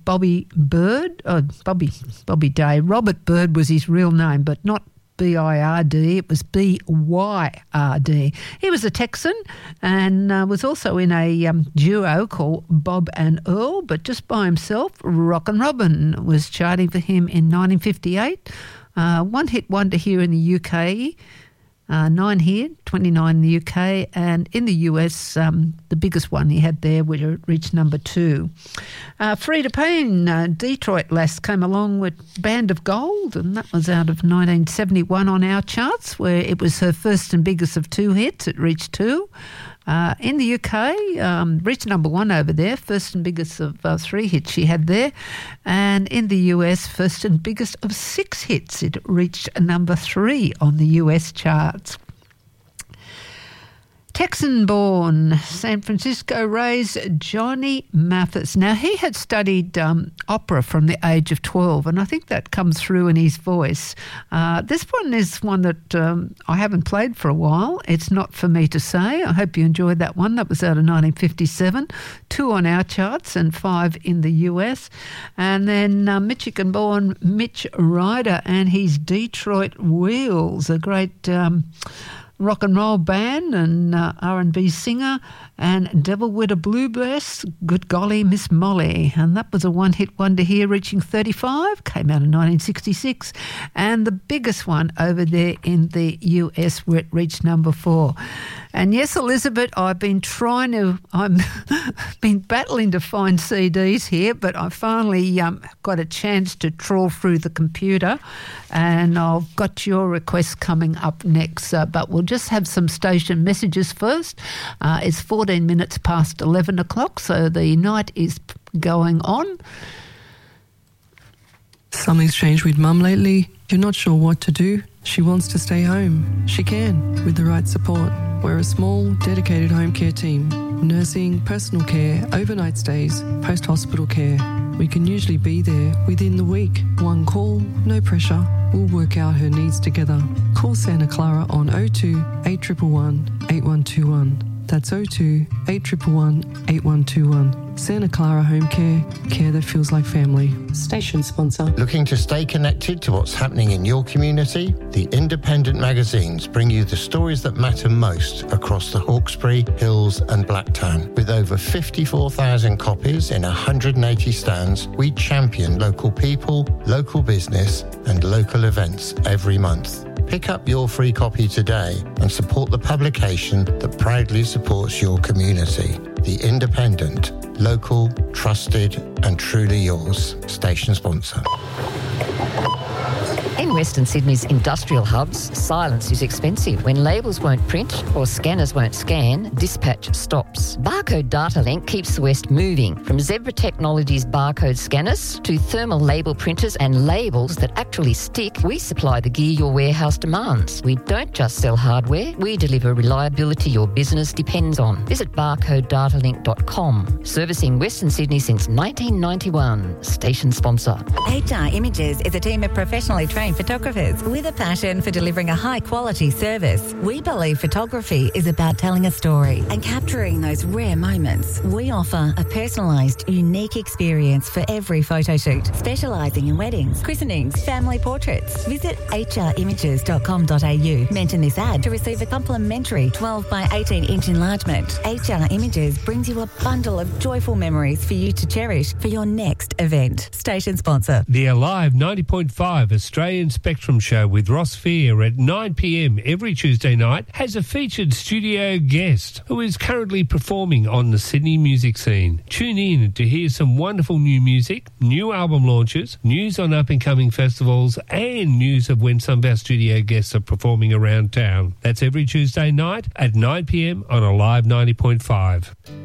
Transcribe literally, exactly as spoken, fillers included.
Bobby Bird, oh, Bobby, Bobby Day. Robert Bird was his real name, but not B I R D, it was B Y R D. He was a Texan and uh, was also in a um, duo called Bob and Earl, but just by himself. Rockin' Robin was charting for him in nineteen fifty-eight. Uh, one hit wonder here in the U K, uh, nine here, twenty-nine in the U K, and in the U S, um, the biggest one he had there, which reached number two. Uh, Freda Payne, uh, Detroit lass, came along with Band of Gold, and that was out of nineteen seventy-one on our charts, where it was her first and biggest of two hits. It reached two. Uh, in the U K, um, reached number one over there, first and biggest of uh, three hits she had there. And in the U S, first and biggest of six hits. It reached number three on the U S charts. Texan-born San Francisco raised Johnny Mathis. Now, he had studied um, opera from the age of twelve, and I think that comes through in his voice. Uh, this one is one that um, I haven't played for a while. It's Not For Me To Say. I hope you enjoyed that one. That was out of nineteen fifty-seven. Two on our charts and five in the U S. And then uh, Michigan-born Mitch Ryder and his Detroit Wheels, a great... Um, rock and roll band and uh, R and B singer, and Devil with a Blue Dress, Good Golly Miss Molly. And that was a one-hit wonder here, reaching thirty-five, came out in nineteen sixty-six. And the biggest one over there in the U S, where it reached number four. And yes, Elizabeth, I've been trying to, I've been battling to find C Ds here, but I finally um, got a chance to trawl through the computer, and I've got your requests coming up next. Uh, but we'll just have some station messages first. Uh, it's fourteen minutes past eleven o'clock, so the night is going on. Something's changed with Mum lately. You're not sure what to do. She wants to stay home. She can, with the right support. We're a small, dedicated home care team. Nursing, personal care, overnight stays, post-hospital care. We can usually be there within the week. One call, no pressure. We'll work out her needs together. Call Santa Clara on oh two, eight one one, eight one two one. That's oh two, eight one one, eight one two one. Santa Clara Home Care, care that feels like family. Station sponsor. Looking to stay connected to what's happening in your community? The Independent magazines bring you the stories that matter most across the Hawkesbury, Hills and Blacktown. With over fifty-four thousand copies in one hundred eighty stands, we champion local people, local business and local events every month. Pick up your free copy today and support the publication that proudly supports your community. The Independent, local, trusted and truly yours. Station sponsor. In Western Sydney's industrial hubs, silence is expensive. When labels won't print or scanners won't scan, dispatch stops. Barcode Data Link keeps the West moving. From Zebra Technologies barcode scanners to thermal label printers and labels that actually stick, we supply the gear your warehouse demands. We don't just sell hardware, we deliver reliability your business depends on. Visit barcode data link dot com. Servicing Western Sydney since nineteen ninety-one. Station sponsor. H R Images is a team of professionally trained photographers with a passion for delivering a high-quality service. We believe photography is about telling a story and capturing those rare moments. We offer a personalised, unique experience for every photo shoot, specialising in weddings, christenings, family portraits. Visit h r images dot com dot a u. Mention this ad to receive a complimentary twelve by eighteen inch enlargement. H R Images brings you a bundle of joyful memories for you to cherish for your next event. Station sponsor. The Alive ninety point five Australian Spectrum Show with Ross Fear at nine p m every Tuesday night has a featured studio guest who is currently performing on the Sydney music scene. Tune in to hear some wonderful new music, new album launches, news on up-and-coming festivals and news of when some of our studio guests are performing around town. That's every Tuesday night at nine p m on Alive ninety point five.